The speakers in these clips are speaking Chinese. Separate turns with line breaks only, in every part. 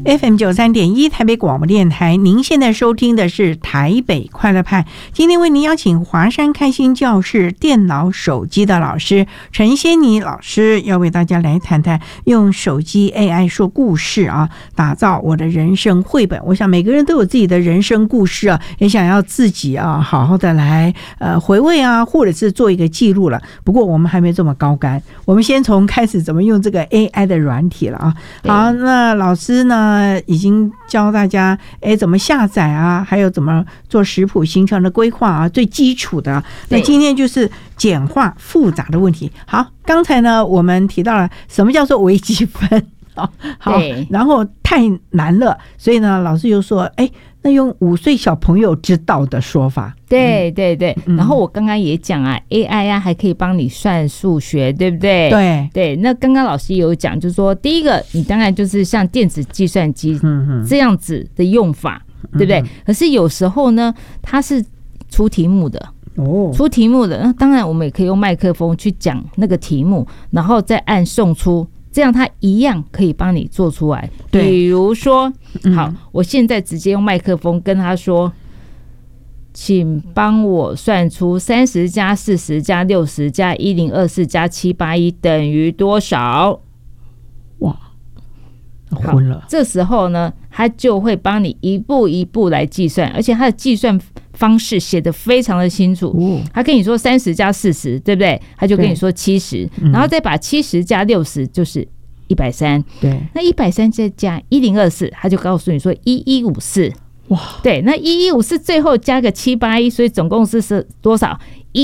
FM93.1 台北广播电台，您现在收听的是台北快乐派。今天为您邀请华山开心教室电脑手机的老师陈仙妮老师，要为大家来谈谈用手机 AI 说故事啊，打造我的人生绘本。我想每个人都有自己的人生故事啊，也想要自己啊好好的来回味啊，或者是做一个记录了。不过我们还没这么高干，我们先从开始怎么用这个 AI 的软体了啊。好，那老师呢已经教大家怎么下载啊，还有怎么做食谱行程的规划啊，最基础的。那今天就是简化复杂的问题。好，刚才呢我们提到了什么叫做微积分，好，然后太难了，所以呢老师又说那用5岁小朋友知道的说法。
对对对，然后我刚刚也讲啊 AI 啊还可以帮你算数学，对不对？
对
对，那刚刚老师也有讲，就是说第一个你当然就是像电子计算机这样子的用法，对不对？可是有时候呢它是出题目的出题目的，那当然我们也可以用麦克风去讲那个题目，然后再按送出，这样它一样可以帮你做出来。比如说好，我现在直接用麦克风跟他说，请帮我算出30加40加60加1024加781等于多少。
哇，昏了。
这时候呢他就会帮你一步一步来计算，而且他的计算方式写得非常的清楚。他跟你说30加40，对不对？他就跟你说70，然后再把70加60就是130，对，那130再加1024，他就告诉你说1154。哇，对，那1154最后加个781，所以总共是多少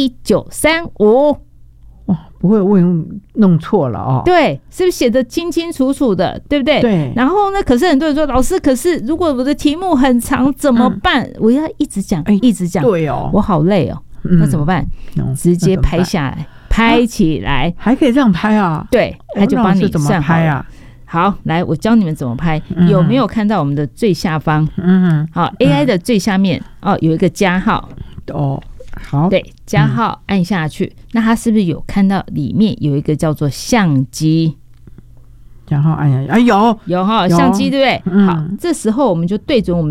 ？1935。
哇，不会我弄错了哦？对，
是不是写得清清楚楚的，对不对？对。然后呢，可是很多人说，老师，可是如果我的题目很长怎么办？我要一直讲，一直讲，对哦，我好累哦。那怎么办？直接拍下来，拍起来，
还可以这样拍啊？
对，他就帮你
怎么拍啊？
好，来，我教你们怎么拍。有没有看到我们的最下方？好 ，AI 的最下面有一个加号。
好，
对，加号按下去，那它是不是有看到里面有一个叫做相机？
加号按下去，有哈，
相机对不对？好，这时候我们就对准我们